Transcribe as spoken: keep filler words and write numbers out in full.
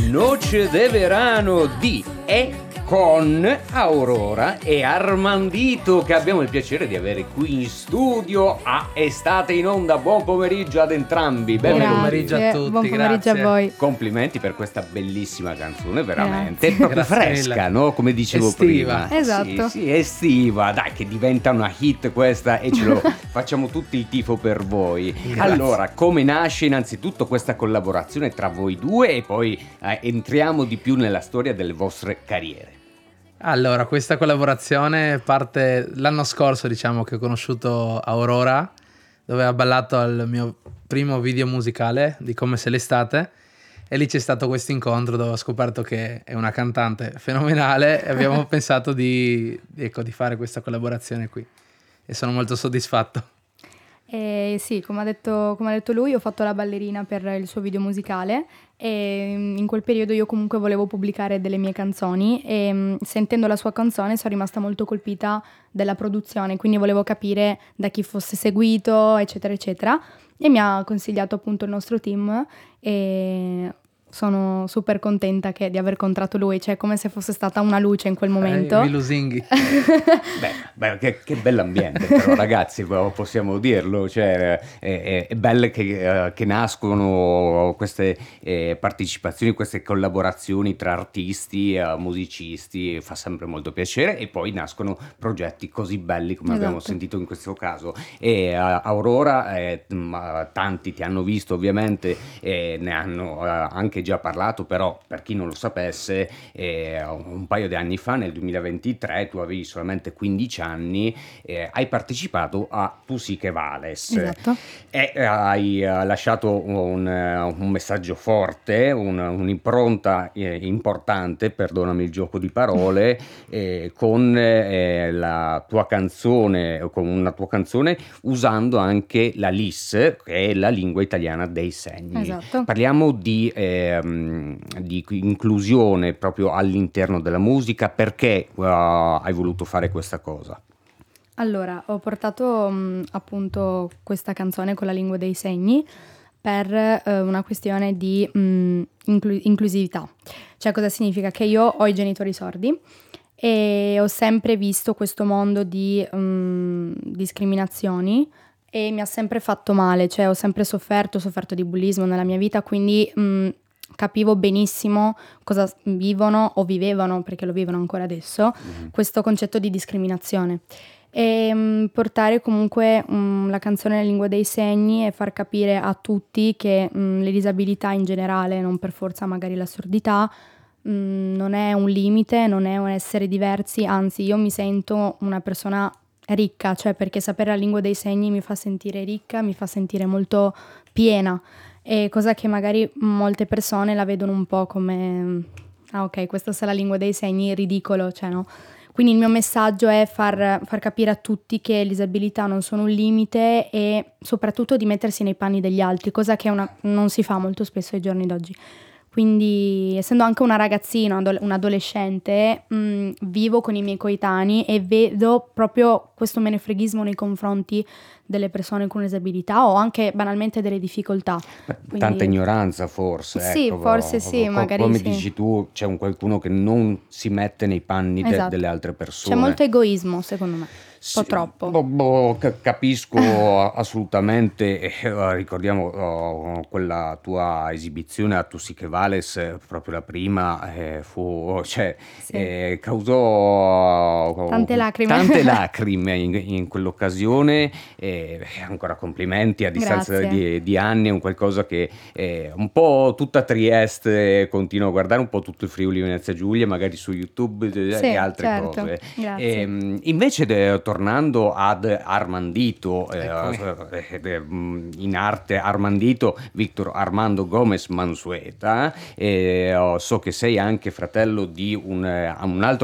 Noce de Verano di E con Aurora e Armandito, che abbiamo il piacere di avere qui in studio a Estate in Onda. Buon pomeriggio ad entrambi. Buon pomeriggio a tutti. Buon pomeriggio grazie. a voi. Complimenti per questa bellissima canzone, veramente. Grazie. È proprio Grazie fresca, mille. no? Come dicevo Estiva. prima. Esatto. Sì, sì, estiva. Dai, che diventa una hit questa e ce lo facciamo tutti il tifo per voi. Grazie. Allora, come nasce innanzitutto questa collaborazione tra voi due e poi eh, entriamo di più nella storia delle vostre carriere. Allora, questa collaborazione parte l'anno scorso, diciamo che ho conosciuto Aurora, dove ha ballato al mio primo video musicale di Come se l'estate, e lì c'è stato questo incontro dove ho scoperto che è una cantante fenomenale e abbiamo pensato di, ecco, di fare questa collaborazione qui e sono molto soddisfatto. Eh, sì, come ha detto, come ha detto lui, ho fatto la ballerina per il suo video musicale e in quel periodo io comunque volevo pubblicare delle mie canzoni e mh, sentendo la sua canzone sono rimasta molto colpita della produzione, quindi volevo capire da chi fosse seguito, eccetera, eccetera, e mi ha consigliato appunto il nostro team e sono super contenta che, di aver incontrato lui, cioè come se fosse stata una luce in quel momento. Eh, mi lusinghi. Beh, beh che, che bell'ambiente, però ragazzi, possiamo dirlo, cioè è, è, è bello che, uh, che nascono queste eh, partecipazioni, queste collaborazioni tra artisti, uh, musicisti, fa sempre molto piacere, e poi nascono progetti così belli come Esatto. abbiamo sentito in questo caso. E uh, Aurora, eh, m- tanti ti hanno visto ovviamente, e ne hanno uh, anche già parlato, però per chi non lo sapesse, eh, un paio di anni fa, nel duemilaventitré, tu avevi solamente quindici anni, eh, hai partecipato a Tu sì che vales. Esatto. E eh, hai eh, lasciato un, eh, un messaggio forte, un, un'impronta eh, importante, perdonami il gioco di parole, eh, con eh, la tua canzone, con una tua canzone usando anche la L I S, che è la lingua italiana dei segni. Esatto. Parliamo di eh, di inclusione proprio all'interno della musica. Perché uh, hai voluto fare questa cosa? Allora, ho portato mh, appunto questa canzone con la lingua dei segni per eh, una questione di mh, inclu- inclusività. Cioè, cosa significa? Che io ho i genitori sordi e ho sempre visto questo mondo di mh, discriminazioni e mi ha sempre fatto male, cioè ho sempre sofferto, ho sofferto di bullismo nella mia vita, quindi mh, capivo benissimo cosa vivono o vivevano, perché lo vivono ancora adesso, mm-hmm. questo concetto di discriminazione. E mh, portare comunque mh, la canzone nella lingua dei segni e far capire a tutti che mh, le disabilità in generale, non per forza magari la sordità, mh, non è un limite, non è un essere diversi, anzi io mi sento una persona ricca, cioè perché sapere la lingua dei segni mi fa sentire ricca, mi fa sentire molto piena. E cosa che magari molte persone la vedono un po' come ah ok, questa è la lingua dei segni, ridicolo, cioè no. Quindi il mio messaggio è far, far capire a tutti che le disabilità non sono un limite e soprattutto di mettersi nei panni degli altri, cosa che una, non si fa molto spesso ai giorni d'oggi. Quindi, essendo anche una ragazzina, un adolescente, mh, vivo con i miei coetanei e vedo proprio questo menefreghismo nei confronti delle persone con disabilità o anche banalmente delle difficoltà. Quindi... Tanta ignoranza forse. Sì, ecco, forse sì, co- magari come sì. dici tu, c'è un qualcuno che non si mette nei panni de- Esatto. delle altre persone. C'è molto egoismo, secondo me. Un po' Sì, troppo. boh, boh, ca- capisco assolutamente, eh, ricordiamo oh, quella tua esibizione a Tu sì che vales, eh, proprio la prima, eh, fu, cioè, Sì. eh, causò oh, Tante lacrime. tante lacrime in, in quell'occasione, eh, ancora complimenti a distanza Grazie. di, di anni, è un qualcosa che eh, un po' tutta Trieste continua a guardare, un po' tutto il Friuli Venezia Giulia, magari su YouTube e Sì, altre certo. cose. Grazie. E, invece de, tornando ad Armandito, eh, Eccomi. eh, eh, in arte Armandito, Victor Armando Gomez Mansueta, eh, oh, so che sei anche fratello di un, eh, un altro